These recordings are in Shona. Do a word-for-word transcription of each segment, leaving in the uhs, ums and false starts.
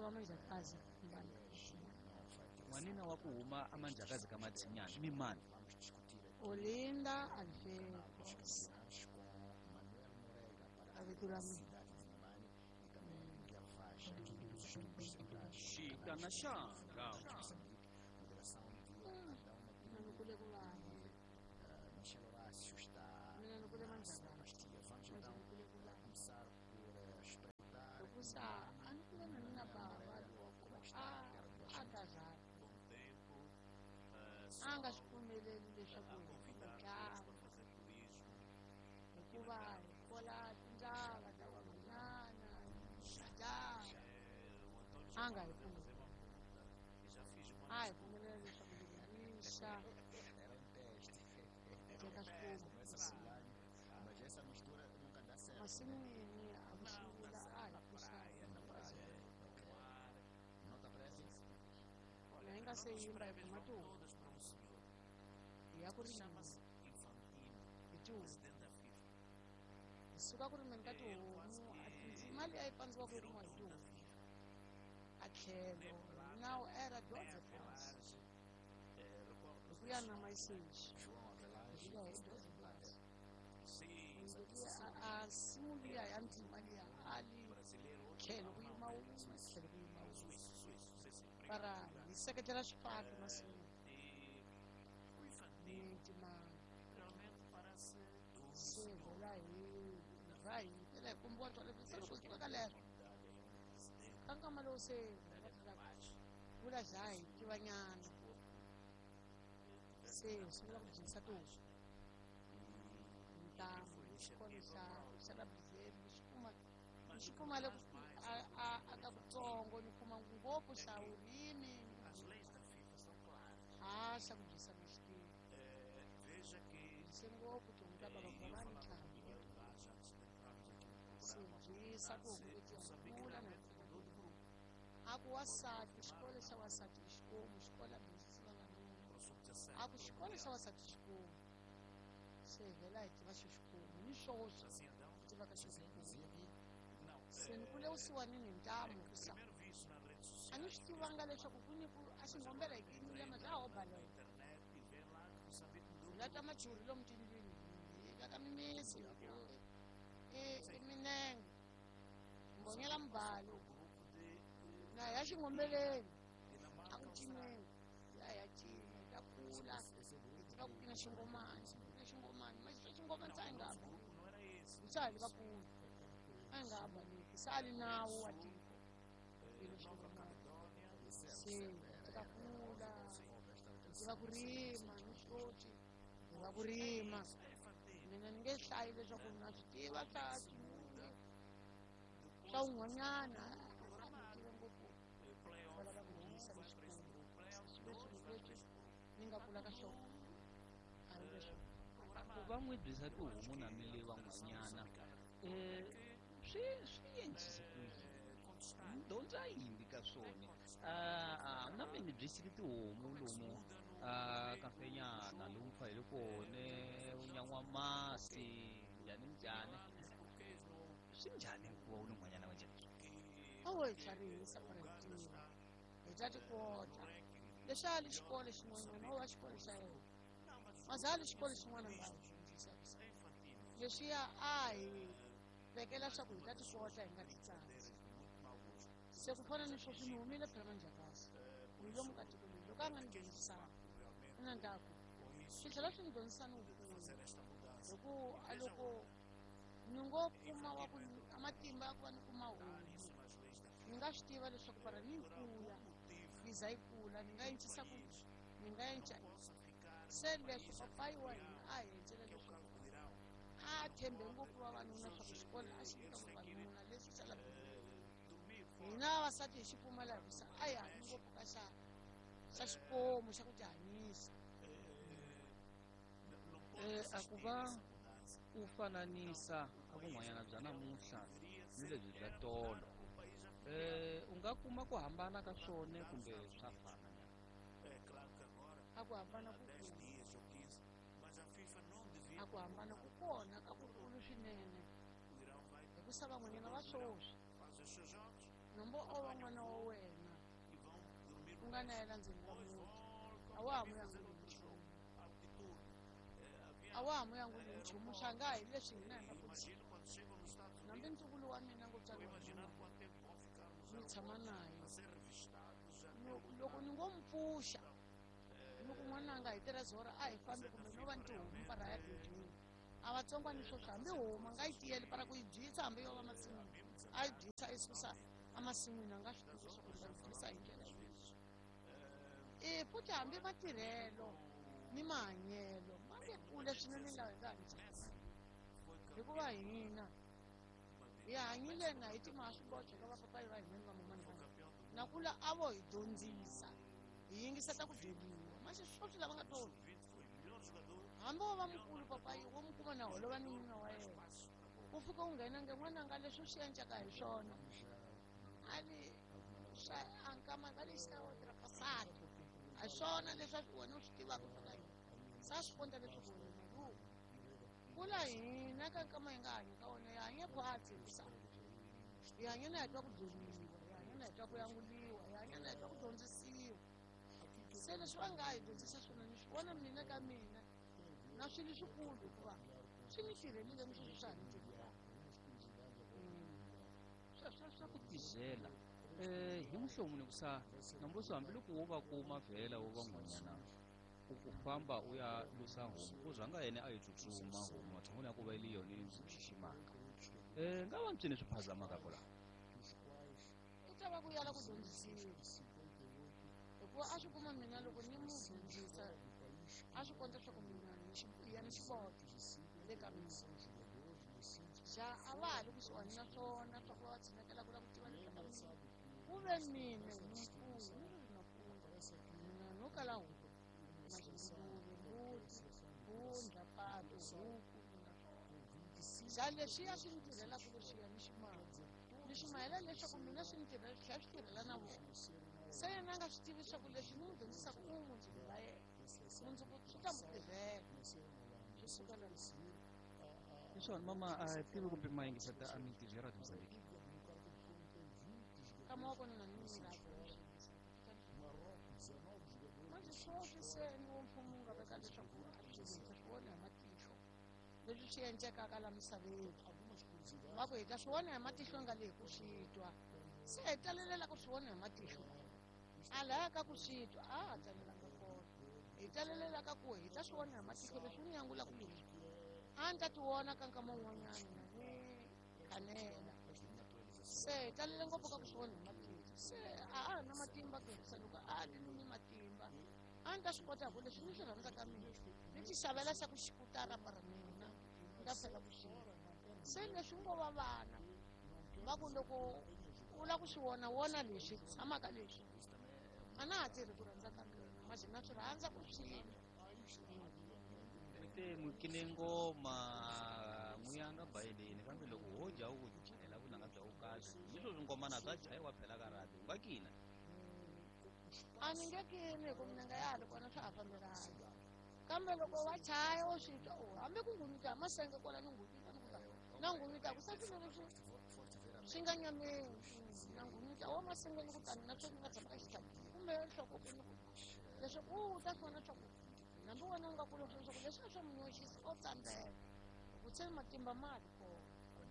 wa manjakazi mbali Mwanina wa kuhuma amanjakazi kamathinyana mimani Olinda Alfetos Aviturami shika na shanga Nanukule kulala Michel Horácio está Nanukule manjakazi Nanukule kulala Ukusa anukule nanina baba Atazara anga xipfumeleli leswaku hi fika tlanga hikuva hi kola tindlava ta vanhwanyana dlava anga hi pfumeleli a hi pfumelela leswaku hi risa teka swikomu mas essa mistura nunca dá certo. masin'wini a ku sungula a hi pfuxana Nota presa. na hi nga se yimba hi kuma tihomu hi ya ku rimeni hi tihomu hi suka ku rimeni ka tihomu mali a yi pandziwa ku rimiwa hi tihomu a tlhelo nawu era dodze plus hi ku ya na mayiseji hi ku ya hi dodze plus a simu liya ya ntima liya ali tlhelo ku yima wun'we tlhelo ku yima wun'we para hi seketela swifaki masimu ni timanga se vhela hi ra hi tela hi kombiwa toleto se loko suka ka lero ka nkama lowu se vula za hi tivanyana se hi sungula ku dyisa tihomu ntamu xikolo xa xa la bizeli xi kuma xi kuma le a ka kutsongo ni kuma ngopfu hlawurini a xa ku dyisa na xitivi dyise ngopfu tihomu ta baba ku va ni tlhambi se dyisa tihomu leti yakula na a ku wasati xikolo xa wasati i xikomu xikolo bindzu va nga nuna a ku xikolo xa wasati xikomu se vhela hi tiva xo xikomu ni swoswo hi tivaka xo xikomu se ni kule vusiwanini hi ntamu kusa a ni swi tivanga leswaku ku ni ku a xingombela hi kinile ma za ho balela hi la ta machuri lomu tindlwini hi ka ka mimisi eminenge mbonyela mbalo na hi ya xingombeleni a ku cineni ya hi ya cina hi ta kula hi tiva ku kina xingomani na xingomani ma xiswa xingomani sa hi nga baleki hi sali vakulu a hi nga baleki sali nawu wa tiko hilo xingomani se hi ta kula hi tiva ku rima ni swoti hi va ku rima mina ni nge hlayi leswaku na swi tiva swa tinyunge swa un'wanyana ni nga kula ka xona a hi leswi ku va n'wi byisa tihomu na mili van'wanyana um swi swi endlise ku yini dyondza yini ka swona um na mi ni byisile tihomu lomu um kafenyana lowu mi fayele kone unyan'wa masi njhani njhani swi njhani ku va u ni n'wanyana wa njhani a wo hi tlharihisa ku ri hi tiva hi ta tikota leswi a li xikolo xin'wanyana wo va xikolo xa yena mazali xikolo xin'wana nga hi dyondzisa leswiya a hi vekela swa ku hi ta tikota hi nga titsandzi se ku fana ni sweswi ni humile phela njhakazi hi lomu ka tiko leri loko a nga ni dyondzisanga i na ndaku swi tlhela swi ni dyondzisa ni vukulu hi ku a loko ni ngo kuma wa ku a matimba ya ku va ni kuma homu ni nga swi tiva leswaku para ni yi kula yi za yi kula ni nga endlisa ku ni nga endla se leswi papayi wa hina a hi endlela leswaku a tshembe ngopfu vavanuna swa ku xikolo a xi vita vavanuna leswi xa la hina vavasati hi xi pfumala hi kusa a hi hanyi ngopfu ka xa xa xikomu xa ku tihanyisa um a ku va u fananisa a vun'wanyana bya namuntlha ni lebyi bya tolo um u nga kuma ku hambana ka swona kumbe swa fana a ku hambana ku kulu a ku hambana ku kona ka ku kulu swinene hikusa van'wanyana va swoswi nombo o va n'wana wa wena u nga na yena ndzeni ka muti a wa ha mu yanguli nchumu a wa ha mu yanguli nchumu hlanga hi leswi hina hi nga ku nambi ntukulu wa mina ngutsariwa ni tshama naye loko ni ngo mu pfuxa loko n'wananga hi tirha zora a hi fambi kumbe no va ni tihomu para ya gedini a vatsongwa ni swoswi hambi homu a nga yi tiyeli para ku yi dyisa hambi yo va masin'wini a yi dyisa yi susa emasin'wini a nga swi tivi leswaku ni ta yi dyisa hi ndlela yihi i futhi hambi matirhelo ni mahanyelo ma nge kule swinene laha hi nga hanyisaka hikuva hina hi hanyile na hi timaha swibocho ka vapapayi va hina ni va mamani va hina na kula a vo hi dyondzisa hi yingiseta ku dyeliwa masi swoswi lava nga toni hambi wo va mukulu papayi wo mi kuma na holova ni nuna wa yena u fika u nghena nge n'wananga leswi u swi endlaka hi swona ani swa ankama ka lexi ta wo tirha pasati a swona leswi a swi wena u swi tivaka swa ka hina sa swi konta leswaku wena malume kula hina ka nkama hi nga hanyi ka wona hi hanye khwatsi hikusa hi hanye na hi twa ku dyondziwa hi hanye na hi twa ku yanguliwa hi hanye na hi twa ku dyondzisiwa se leswi va nga hi dyondzisa swona ni swi vona mina ka mina na swilo leswikulu hikuva swi ni tirhelile mi sweswi swa ha ni tirhelaka swa ku tizela um hi muhlomuni kusa nambuso hambiloko wo va kuma vhela wo va n'wanyana u famba u ya lusa homu ku zanga yene a yi tsutsuma homu matshangoni ya ku va ili yona yi xiximaka um nga va ntswini swi phazamaka kola ku ta va ku yala ku dyondzisiwa hikuva a swi kuma mina loko ni mu dyondzisa a swi konta swa ku mina hi ya ni xiboto le ka mina ja a va ha li kusuhani na swona swa ku va va tshinekela ku la ku tiva leswa ka mina ku ve mina ni mfuwi ni ri na mfuwi mina no kala huku mazinguluve mbuti bundla pato huku na swona ja leswiya swi ni tirhelaka leswiya ni ximaha ni ximahela leswaku mina swi ni tirhela swi tlhela swi tirhela na vona se yena a nga swi tivi leswaku leswi ni n'wi dyondzisaka u mundzuku va yena mundzuku swi ta mu tirhela swi suka la leswona mama a tivi kumbe ma yingiseta a mintirho ya radio Mozambique ka mavoko ni nga ni mirado manje swoswi se ni wo mfumo wu nga veka leswaku a swi hi ta swi vona hi matihlo leswi swi endlekaka la misaveni va ku hi ta swi vona hi matihlo nga le hi ku swi twa se hi talelela ku swi vona hi matihlo a laya ka ku swi twa a ha talelanga kona hi talelela ka ku hi ta swi vona hi matihlo leswi ni yangulaku leswi a ni ta ti vona ka nkama wun'wanyana na ni khanela se hi talele ngopfu ka ku swi vona hi matihlo se a ha ri na matimba ku herisa loko a ni ni matimba a ni ta swi kota hi ku leswi ni swi rhandzaka mina ni ti xavela xa ku xikutara para mina ni ta fela ku xina se leswi ngo va vana va ku loko u lava ku swi vona wona leswi tshamaka leswi a na ha tirhi ku rhandza ka mina maze na swi rhandza ku swina te mukine ngoma muyanga bayeleni kambe loko ho dya u ku chayela vunanga bya ku kahle hi sweswi ngomana bya chayiwa phela ka radio u nga kina a ni nge kini hi ku mina nga ya ha ri kona swa ha fambelanga kambe loko va chaya wo swi twa o hambi ku nghunyita masenge kwala ni nghunyita ni ku na nghunyita ku sa swilo leswi swi nga nyameni na nghunyita wo masenge ni ku tani na swo ni nga tshama ka xitlhavi kumbe nhloko ku ni ku leswaku u ta swona swa ku nambi wena u nga ku loko leswaku leswi swa munyoxisi o tsandzeka ku tsheni matimba mali kona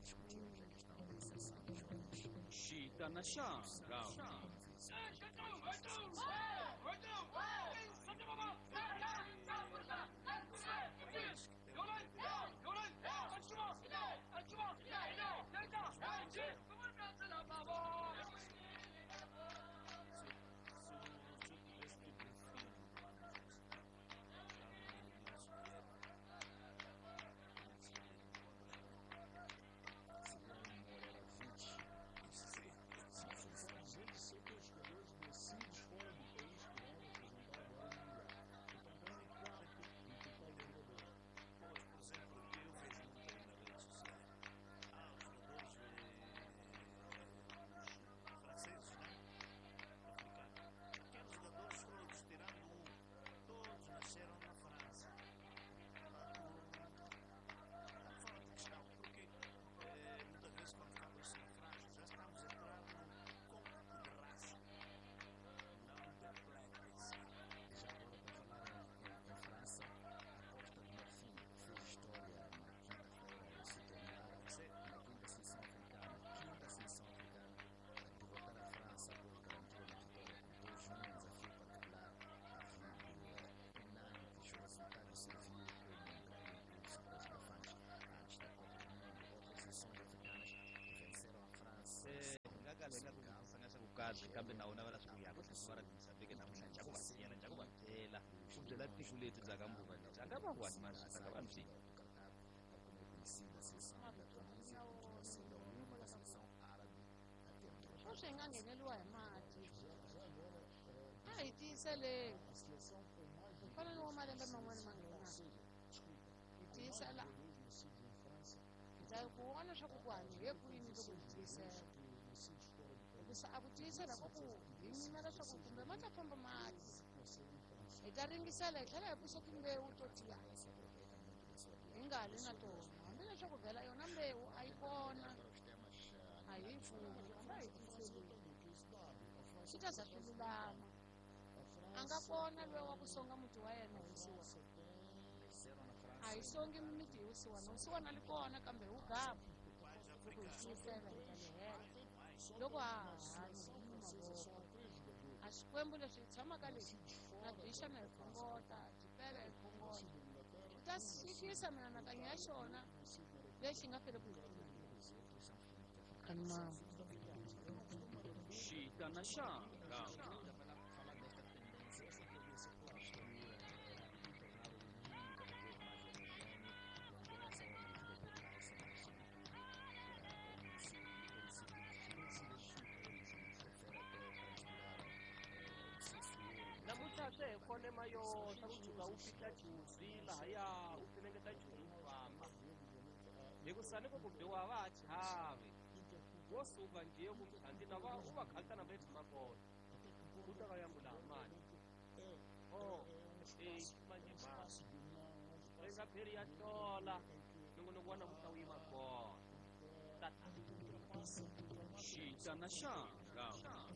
xita na xanga kahle kambe na wona va la swi ya ku tlhela va ra Mozambique namhlanje ku va siyela njhaku va byela ku byela tiko leti za ka mbuva leti anga va wani manje anga va msi como é conhecida a seleção da Tunísia, uma seleção uma da seleção árabe até swo swi nga ngheneliwa hi mati a hi tiyiseleni hi fana ni wa malembe man'wani ma nghenaka hi tiyisela hi ta ku vona swa ku ku hanyile kwini loko hi tiyisela hikusa a ku tiyisela ko ku hi nyimela swa ku kumbe ma ta famba mati hi ta ringisela hi tlhela hi pfuxa timbewu to tiya hi nga li na tona hambileswaku vhela yona mbewu a yi kona a hi yi pfuki kambe a hi tiyiseleni swi ta za swi lulama a nga kona loyi wa ku songa muti wa yena hi wusiwana a hi songi mimiti hi wusiwana wusiwana li kona kambe wu gaba loko hi tiyisela hi ta le hela loko ha hanya hi mavoko a xikwembu leswi hi tshamaka lexi na dixa na hi khongota jipele hi khongota u ta xixisa mianakanyo ya xona lexi nga fele ku hi pfuna kani mama xita na xanga namuntlha se hi fonema yo ta ku tshuka wu fika juzi lahaya u finengeta joni u famba hi ku sani ku ku biwa va ha chavi wo suka nje ku muthanti na va u va khalta na va yi tshama kona u ta va yangu laha mali o e manje ma ri nga pheri ya tola loko ni vona muta u yima kona xita na xanga